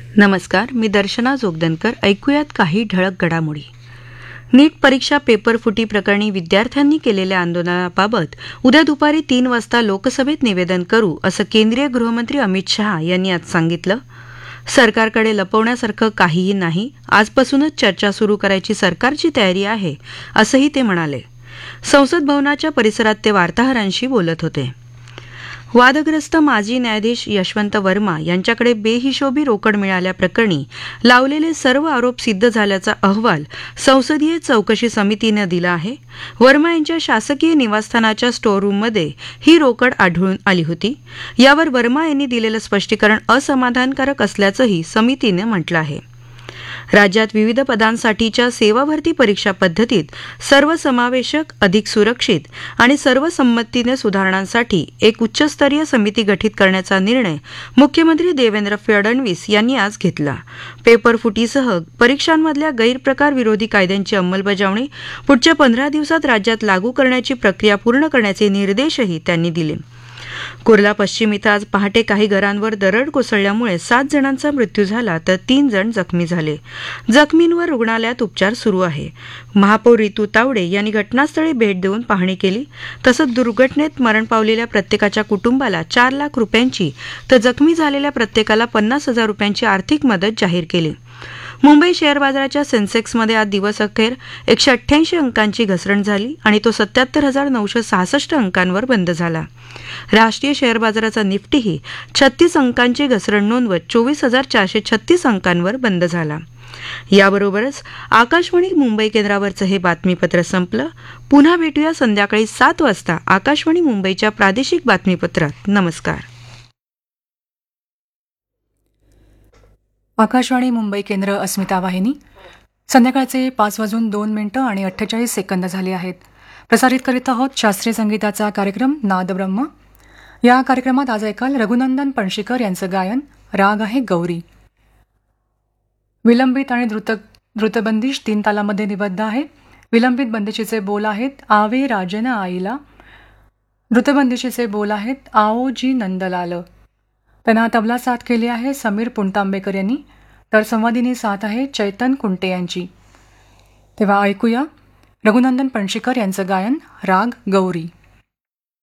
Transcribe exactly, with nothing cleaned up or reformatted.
नमस्कार, मी दर्शना जोगदनकर. ऐकूयात काही ठळक घडामोडी. नीट परीक्षा पेपर फुटी प्रकरणी विद्यार्थ्यांनी केलेल्या आंदोलनाबाबत उद्या दुपारी तीन वाजता लोकसभेत निवेदन करू, असं केंद्रीय गृहमंत्री अमित शहा यांनी आज सांगितलं. सरकारकडे लपवण्यासारखं काहीही नाही, आजपासूनच चर्चा सुरू करायची सरकारची तयारी आहे, असंही ते म्हणाले. संसद भवनाच्या परिसरात ते वार्ताहरांशी बोलत होते. वादग्रस्त माजी न्यायाधीश यशवंत वर्मा यांच्याकडे बेहिशोबी रोकड मिळाल्याप्रकरणी लावलेले सर्व आरोप सिद्ध झाल्याचा अहवाल संसदीय चौकशी समितीनं दिला आहे. वर्मा यांच्या शासकीय निवासस्थानाच्या स्टोअररूममध्ये ही रोकड आढळून आली होती. यावर वर्मा यांनी दिलेलं स्पष्टीकरण असमाधानकारक असल्याचंही समितीनं म्हटलं आहे. राज्यात विविध पदांसाठीच्या सेवा भरती परीक्षा पद्धतीत सर्वसमावेशक, अधिक सुरक्षित आणि सर्वसंमतीने सुधारणांसाठी एक उच्चस्तरीय समिती गठीत करण्याचा निर्णय मुख्यमंत्री देवेंद्र फडणवीस यांनी आज घेतला. पेपर फुटीसह परीक्षांमधल्या गैरप्रकार विरोधी कायद्यांची अंमलबजावणी पुढच्या पंधरा दिवसात राज्यात लागू करण्याची प्रक्रिया पूर्ण करण्याचे निर्देशही त्यांनी दिले. कुर्ला पश्चिम इथं आज पहाटे काही घरांवर दरड कोसळल्यामुळे सात जणांचा मृत्यू झाला, तर तीन जण जखमी झाले. जखमींवर रुग्णालयात उपचार सुरू आहे. महापौर रितू तावडे यांनी घटनास्थळी भेट देऊन पाहणी केली. तसंच दुर्घटनेत मरण पावलेल्या प्रत्येकाच्या कुटुंबाला चार लाख रुपयांची तर जखमी झालेल्या प्रत्येकाला पन्नास हजार रुपयांची आर्थिक मदत जाहीर केली. मुंबई शेअर बाजाराच्या सेन्सेक्समध्ये आज दिवस अखेर एकशे अठ्ठ्याऐंशी अंकांची घसरण झाली आणि तो सत्याहत्तर हजार नऊशे सहासष्ट अंकांवर बंद झाला. राष्ट्रीय शेअर बाजाराचा निफ्टीही छत्तीस अंकांची घसरण नोंदवत चोवीस हजार चारशे छत्तीस अंकांवर बंद झाला. याबरोबरच आकाशवाणी मुंबई केंद्रावरचं हे बातमीपत्र संपलं. पुन्हा भेटूया संध्याकाळी सात वाजता आकाशवाणी मुंबईच्या प्रादेशिक बातमीपत्रात. नमस्कार. आकाशवाणी मुंबई केंद्र, अस्मिता वाहिनी. संध्याकाळचे पाच वाजून दोन मिनिटं आणि अठ्ठेचाळीस सेकंद झाले आहेत. प्रसारित करीत आहोत शास्त्रीय संगीताचा कार्यक्रम नादब्रह्म. या कार्यक्रमात आज ऐकाल रघुनंदन पणशीकर यांचं गायन. राग आहे गौरी. विलंबित आणि द्रुत द्रुतबंदिश तीन तालामध्ये निबद्ध आहे. विलंबित बंदिशीचे बोल आहेत आवे राजन आईला. द्रुतबंदिशीचे बोल आहेत आओ जी नंदलाल. त्यांना तबला साथ केली आहे समीर पुणतांबेकर यांनी, तर संवादिनी साथ आहे चैतन कुंटे यांची. तेव्हा ऐकूया रघुनंदन पणशीकर यांचं गायन राग गौरी.